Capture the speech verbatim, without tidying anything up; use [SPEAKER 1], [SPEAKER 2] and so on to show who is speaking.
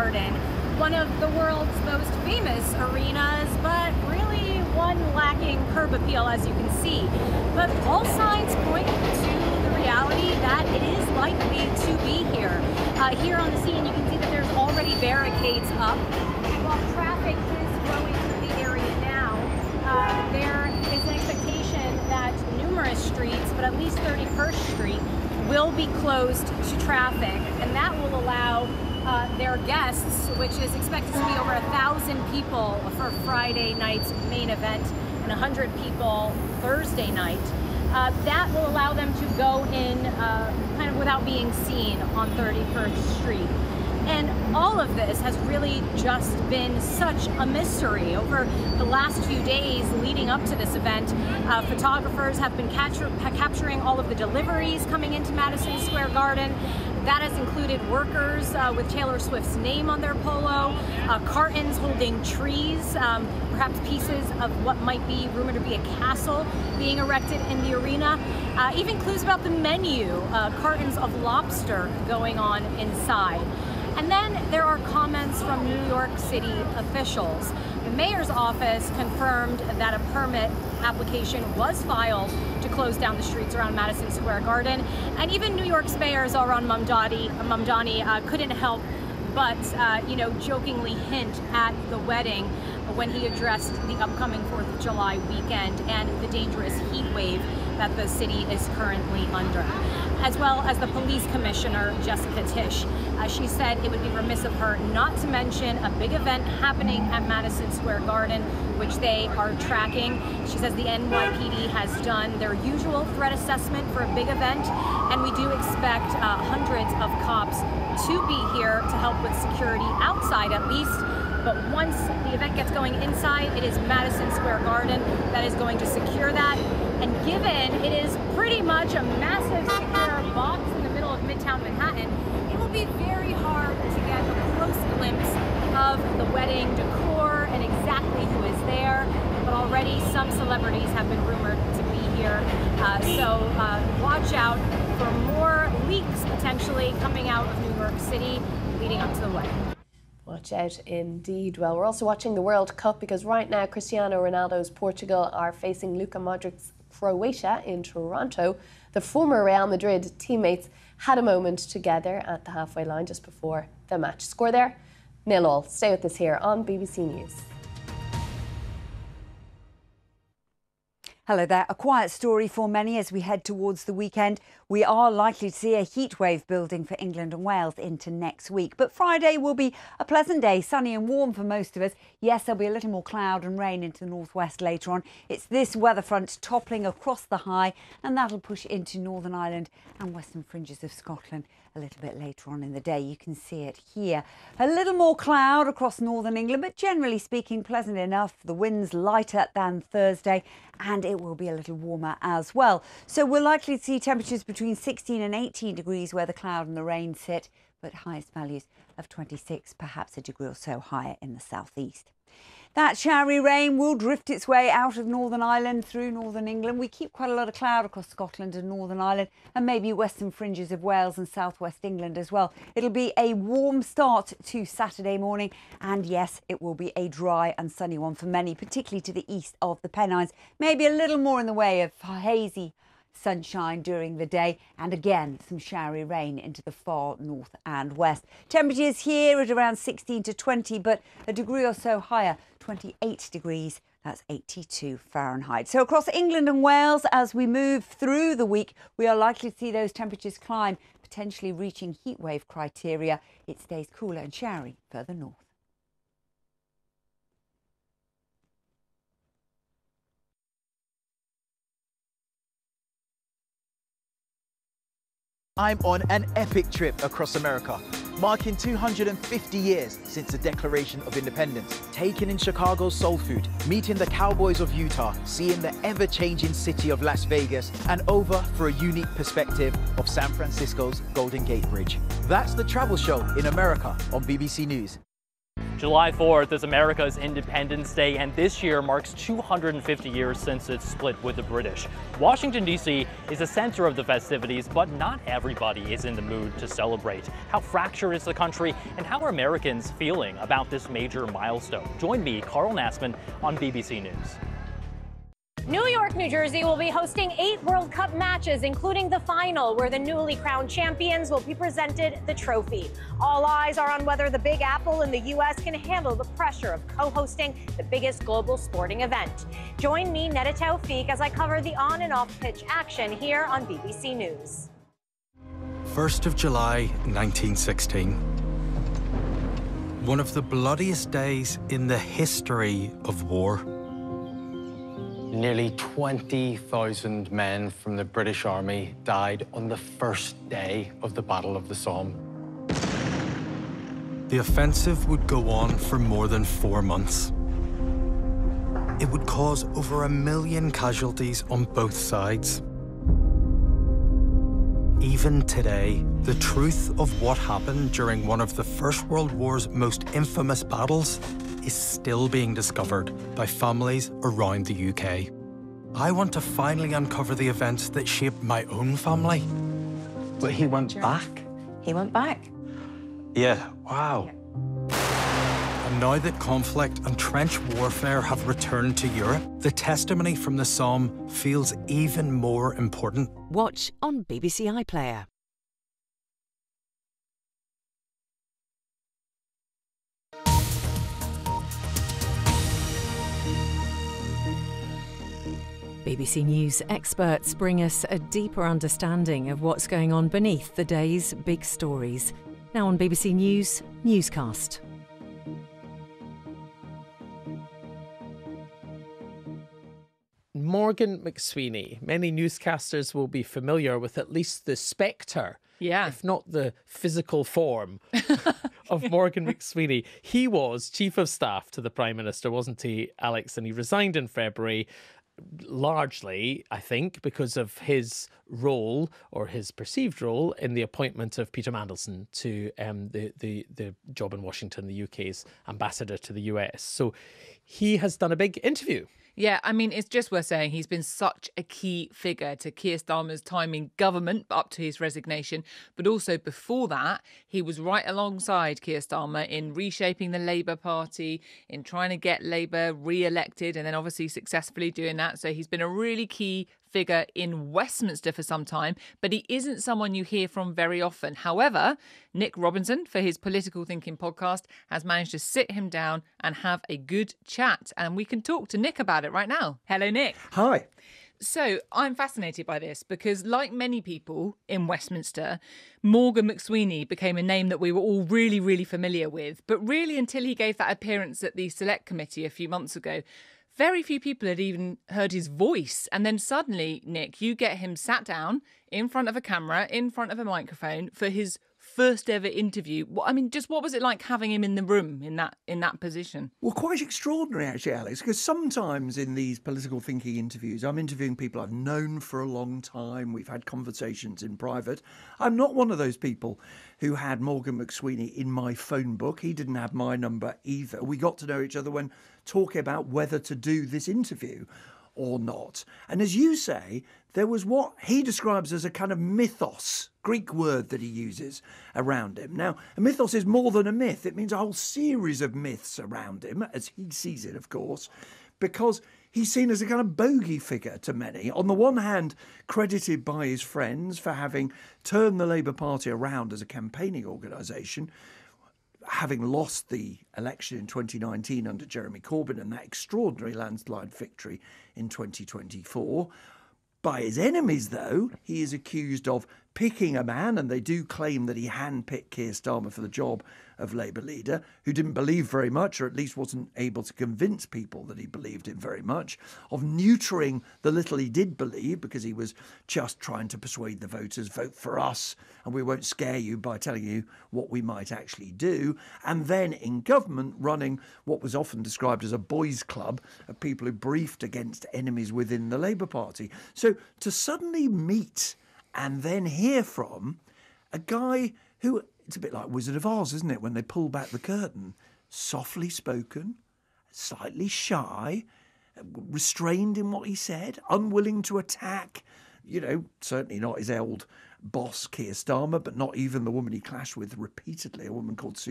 [SPEAKER 1] Garden, one of the world's most famous arenas, but really one lacking curb appeal, as you can see. But all signs point to the reality that it is likely to be here. Uh, here on the scene, you can see that there's already barricades up, and while traffic is flowing through the area now, uh, there is an expectation that numerous streets, but at least thirty-first Street, will be closed to traffic, and that will allow uh, their guests, which is expected to be over a thousand people for Friday night's main event and a hundred people Thursday night. Uh, that will allow them to go in uh, kind of without being seen on thirty-first Street. And all of this has really just been such a mystery. Over the last few days leading up to this event, uh, photographers have been capture capturing all of the deliveries coming into Madison Square Garden. That has included workers uh, with Taylor Swift's name on their polo, uh, cartons holding trees, um, perhaps pieces of what might be rumored to be a castle being erected in the arena, uh, even clues about the menu, uh, cartons of lobster going on inside. And then there are comments from New York City officials. The mayor's office confirmed that a permit application was filed to close down the streets around Madison Square Garden. And even New York's mayor Zohran Mamdani, Mamdani uh, couldn't help but, uh, you know, jokingly hint at the wedding when he addressed the upcoming fourth of July weekend and the dangerous heat wave that the city is currently under. As well as the police commissioner, Jessica Tisch. Uh, she said it would be remiss of her not to mention a big event happening at Madison Square Garden, which they are tracking. She says the N Y P D has done their usual threat assessment for a big event, and we do expect uh, hundreds of cops to be here to help with security outside at least. But once the event gets going inside, it is Madison Square Garden that is going to secure that. And given it is pretty much a massive secure box in the middle of Midtown Manhattan, it will be very hard to get a close glimpse of the wedding decor and exactly who is there. But already some celebrities have been rumored to be here. Uh, so uh, watch out for more leaks potentially coming out of New York City leading up to the wedding.
[SPEAKER 2] Watch out indeed. Well, we're also watching the World Cup because right now Cristiano Ronaldo's Portugal are facing Luka Modric's Croatia in Toronto. The former Real Madrid teammates had a moment together at the halfway line just before the match. Score there, nil all. Stay with us here on B B C News.
[SPEAKER 3] Hello there. A quiet story for many as we head towards the weekend. We are likely to see a heat wave building for England and Wales into next week. But Friday will be a pleasant day, sunny and warm for most of us. Yes, there'll be a little more cloud and rain into the northwest later on. It's this weather front toppling across the high, and that'll push into Northern Ireland and western fringes of Scotland a little bit later on in the day. You can see it here. A little more cloud across northern England, but generally speaking, pleasant enough. The wind's lighter than Thursday, and it will be a little warmer as well. So we're likely to see temperatures between sixteen and eighteen degrees where the cloud and the rain sit, but highest values of twenty-six, perhaps a degree or so higher in the southeast. That showery rain will drift its way out of Northern Ireland through northern England. We keep quite a lot of cloud across Scotland and Northern Ireland and maybe western fringes of Wales and southwest England as well. It'll be a warm start to Saturday morning, and yes, it will be a dry and sunny one for many, particularly to the east of the Pennines. Maybe a little more in the way of hazy sunshine during the day, and again some showery rain into the far north and west. Temperatures here at around sixteen to twenty, but a degree or so higher, twenty-eight degrees, that's eighty-two Fahrenheit. So across England and Wales, as we move through the week, we are likely to see those temperatures climb, potentially reaching heatwave criteria. It stays cooler and showery further north.
[SPEAKER 4] I'm on an epic trip across America, marking two hundred fifty years since the Declaration of Independence. Taken in Chicago's soul food, meeting the Cowboys of Utah, seeing the ever-changing city of Las Vegas, and over for a unique perspective of San Francisco's Golden Gate Bridge. That's the travel show in America on B B C News.
[SPEAKER 5] July fourth is America's Independence Day, and this year marks two hundred fifty years since its split with the British. Washington, D C is the center of the festivities, but not everybody is in the mood to celebrate. How fractured is the country, and how are Americans feeling about this major milestone? Join me, Carl Nassman, on B B C News.
[SPEAKER 1] New York, New Jersey will be hosting eight World Cup matches, including the final, where the newly crowned champions will be presented the trophy. All eyes are on whether the Big Apple in the U S can handle the pressure of co-hosting the biggest global sporting event. Join me, Neda Tawfiq, as I cover the on and off pitch action here on B B C News.
[SPEAKER 6] first of July, nineteen sixteen. One of the bloodiest days in the history of war. Nearly twenty thousand men from the British Army died on the first day of the Battle of the Somme. The offensive would go on for more than four months. It would cause over a million casualties on both sides. Even today, the truth of what happened during one of the First World War's most infamous battles is still being discovered by families around the U K. I want to finally uncover the events that shaped my own family. But he went sure. back?
[SPEAKER 7] He went back.
[SPEAKER 6] Yeah, wow. Yeah. And now that conflict and trench warfare have returned to Europe, the testimony from the Somme feels even more important.
[SPEAKER 8] Watch on B B C iPlayer. B B C News experts bring us a deeper understanding of what's going on beneath the day's big stories. Now on B B C News Newscast.
[SPEAKER 9] Morgan McSweeney. Many newscasters will be familiar with at least the spectre,
[SPEAKER 10] yeah,
[SPEAKER 9] if not the physical form of Morgan McSweeney. He was Chief of Staff to the Prime Minister, wasn't he, Alex? And he resigned in February. Largely, I think, because of his role or his perceived role in the appointment of Peter Mandelson to um, the, the, the job in Washington, the U K's ambassador to the U S. So he has done a big interview.
[SPEAKER 10] Yeah, I mean, it's just worth saying he's been such a key figure to Keir Starmer's time in government up to his resignation. But also before that, he was right alongside Keir Starmer in reshaping the Labour Party, in trying to get Labour re-elected, and then obviously successfully doing that. So he's been a really key figure in Westminster for some time, but he isn't someone you hear from very often. However, Nick Robinson, for his Political Thinking podcast, has managed to sit him down and have a good chat. And we can talk to Nick about it right now. Hello, Nick.
[SPEAKER 11] Hi.
[SPEAKER 10] So I'm fascinated by this because, like many people in Westminster, Morgan McSweeney became a name that we were all really, really familiar with. But really, until he gave that appearance at the Select Committee a few months ago, very few people had even heard his voice. And then suddenly, Nick, you get him sat down in front of a camera, in front of a microphone for his first ever interview. I mean, just what was it like having him in the room in that in that position?
[SPEAKER 11] Well, quite extraordinary, actually, Alex, because sometimes in these political thinking interviews, I'm interviewing people I've known for a long time. We've had conversations in private. I'm not one of those people who had Morgan McSweeney in my phone book. He didn't have my number either. We got to know each other when talking about whether to do this interview or not. And as you say, there was what he describes as a kind of mythos, Greek word that he uses around him. Now, a mythos is more than a myth. It means a whole series of myths around him, as he sees it, of course, because he's seen as a kind of bogey figure to many. On the one hand, credited by his friends for having turned the Labour Party around as a campaigning organisation, having lost the election in twenty nineteen under Jeremy Corbyn and that extraordinary landslide victory in twenty twenty-four. By his enemies, though, he is accused of picking a man, and they do claim that he handpicked Keir Starmer for the job of Labour leader, who didn't believe very much, or at least wasn't able to convince people that he believed in very much, of neutering the little he did believe, because he was just trying to persuade the voters, vote for us, and we won't scare you by telling you what we might actually do. And then in government, running what was often described as a boys' club of people who briefed against enemies within the Labour Party. So to suddenly meet and then hear from a guy who, it's a bit like Wizard of Oz, isn't it, when they pull back the curtain, softly spoken, slightly shy, restrained in what he said, unwilling to attack, you know, certainly not his old boss, Keir Starmer, but not even the woman he clashed with repeatedly, a woman called Sue